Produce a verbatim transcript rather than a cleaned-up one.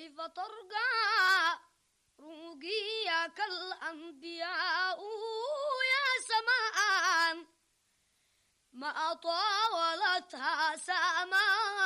كيف ترقى رقيك الأنبياء يا سماء ما طاولتها سماء